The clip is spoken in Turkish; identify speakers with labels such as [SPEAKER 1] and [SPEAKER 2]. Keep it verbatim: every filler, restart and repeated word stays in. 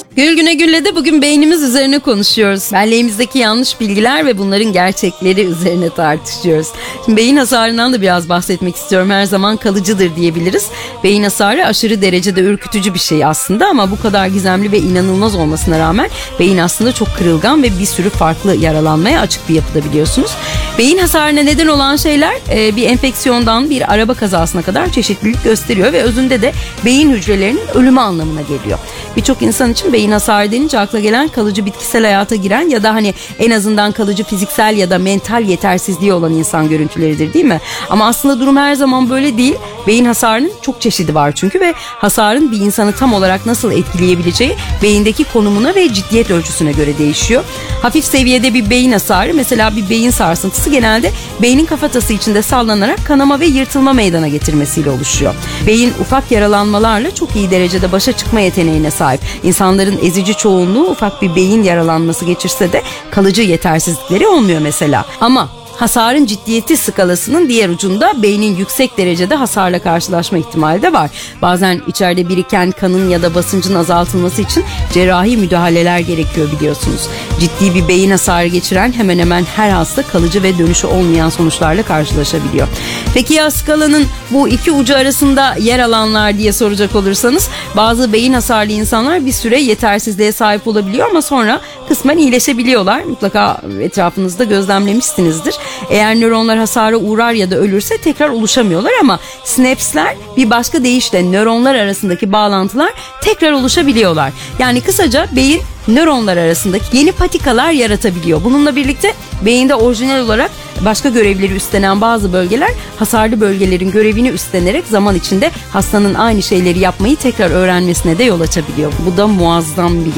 [SPEAKER 1] Gül Güne Gül'le de bugün beynimiz üzerine konuşuyoruz. Belleğimizdeki yanlış bilgiler ve bunların gerçekleri üzerine tartışıyoruz. Şimdi beyin hasarından da biraz bahsetmek istiyorum. Her zaman kalıcıdır diyebiliriz. Beyin hasarı aşırı derecede ürkütücü bir şey aslında ama bu kadar gizemli ve inanılmaz olmasına rağmen beyin aslında çok kırılgan ve bir sürü farklı yaralanmaya açık bir yapıda, biliyorsunuz. Beyin hasarına neden olan şeyler bir enfeksiyondan bir araba kazasına kadar çeşitlilik gösteriyor ve özünde de beyin hücrelerinin ölümü anlamına geliyor. Birçok insan için beyin hasarı denince akla gelen kalıcı bitkisel hayata giren ya da hani en azından kalıcı fiziksel ya da mental yetersizliği olan insan görüntüleridir, değil mi? Ama aslında durum her zaman böyle değil. Beyin hasarının çok çeşidi var çünkü ve hasarın bir insanı tam olarak nasıl etkileyebileceği beyindeki konumuna ve ciddiyet ölçüsüne göre değişiyor. Hafif seviyede bir beyin hasarı, mesela bir beyin sarsıntısı, genelde beynin kafatası içinde sallanarak kanama ve yırtılma meydana getirmesiyle oluşuyor. Beyin ufak yaralanmalarla çok iyi derecede başa çıkma yeteneğine sahip. İnsanların ezici çoğunluğu ufak bir beyin yaralanması geçirse de kalıcı yetersizlikleri olmuyor mesela. Ama hasarın ciddiyeti skalasının diğer ucunda beynin yüksek derecede hasarla karşılaşma ihtimali de var. Bazen içeride biriken kanın ya da basıncın azaltılması için cerrahi müdahaleler gerekiyor, biliyorsunuz. Ciddi bir beyin hasarı geçiren hemen hemen her hasta kalıcı ve dönüşü olmayan sonuçlarla karşılaşabiliyor. Peki ya skalanın bu iki ucu arasında yer alanlar diye soracak olursanız, bazı beyin hasarlı insanlar bir süre yetersizliğe sahip olabiliyor ama sonra kısmen iyileşebiliyorlar. Mutlaka etrafınızda gözlemlemişsinizdir. Eğer nöronlar hasara uğrar ya da ölürse tekrar oluşamıyorlar ama sinapsler, bir başka deyişle nöronlar arasındaki bağlantılar tekrar oluşabiliyorlar. Yani kısaca beyin nöronlar arasındaki yeni patikalar yaratabiliyor. Bununla birlikte beyinde orijinal olarak başka görevleri üstlenen bazı bölgeler hasarlı bölgelerin görevini üstlenerek zaman içinde hastanın aynı şeyleri yapmayı tekrar öğrenmesine de yol açabiliyor. Bu da muazzam bir